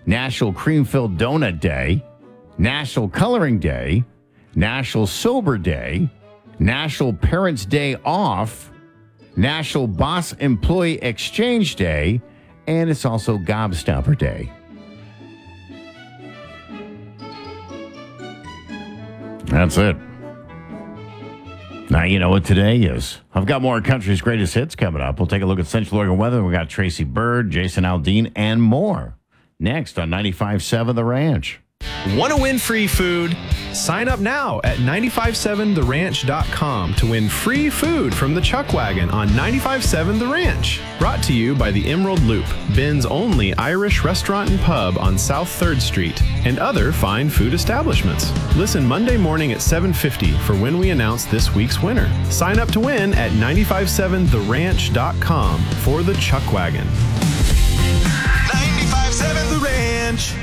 National Cream-Filled Donut Day, National Coloring Day, National Sober Day, National Parents' Day Off, National Boss Employee Exchange Day, and it's also Gobstopper Day. That's it. Now you know what today is. I've got more country's greatest hits coming up. We'll take a look at Central Oregon weather. We got Tracy Bird, Jason Aldean, and more. Next on 95.7 The Ranch. Want to win free food? Sign up now at 957theranch.com to win free food from the Chuck Wagon on 95.7 The Ranch. Brought to you by the Emerald Loop, Ben's only Irish restaurant and pub on South 3rd Street, and other fine food establishments. Listen Monday morning at 7:50 for when we announce this week's winner. Sign up to win at 957theranch.com for the Chuck Wagon. 95.7 The Ranch.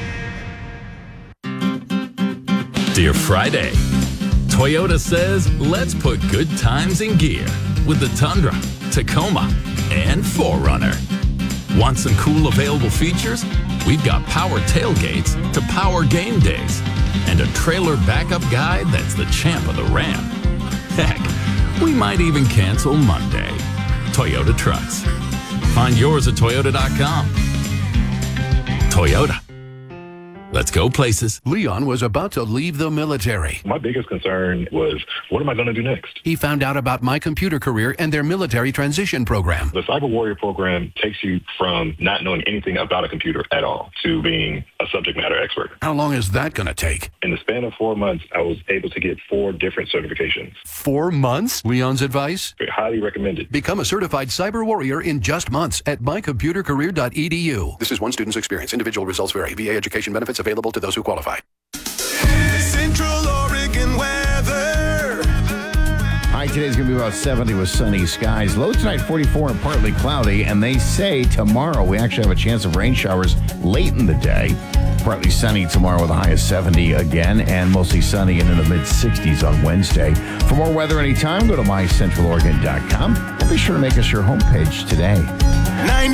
Dear Friday, Toyota says let's put good times in gear with the Tundra, Tacoma, and 4Runner. Want some cool available features? We've got power tailgates to power game days and a trailer backup guide that's the champ of the ramp. Heck, we might even cancel Monday. Toyota Trucks. Find yours at Toyota.com. Toyota. Let's go places. Leon was about to leave the military. My biggest concern was, what am I going to do next? He found out about My Computer Career and their military transition program. The Cyber Warrior program takes you from not knowing anything about a computer at all to being a subject matter expert. How long is that going to take? In the span of 4 months, I was able to get 4 different certifications. 4 months? Leon's advice? Highly recommended. Become a certified cyber warrior in just months at mycomputercareer.edu. This is one student's experience. Individual results vary. VA education benefits available to those who qualify. Central Oregon weather. High today's going to be about 70 with sunny skies. Low tonight 44 and partly cloudy. And they say tomorrow we actually have a chance of rain showers late in the day. Partly sunny tomorrow with a high of 70 again. And mostly sunny and in the mid-60s on Wednesday. For more weather anytime, go to mycentraloregon.com. And be sure to make us your homepage today.